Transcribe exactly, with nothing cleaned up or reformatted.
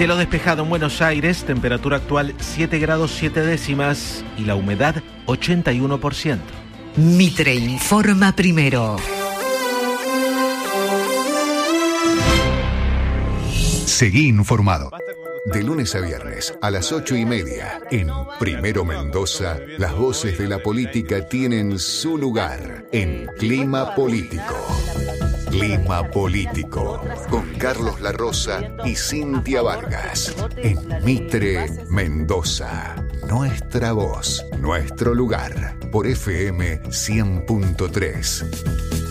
Cielo despejado en Buenos Aires, temperatura actual siete grados siete décimas y la humedad ochenta y uno por ciento. Mitre informa primero. Seguí informado. De lunes a viernes a las ocho y media en Primero Mendoza, las voces de la política tienen su lugar en Clima Político. Clima Político con Carlos La Rosa y Cintia Vargas en Mitre Mendoza. Nuestra voz, nuestro lugar por F M cien punto tres.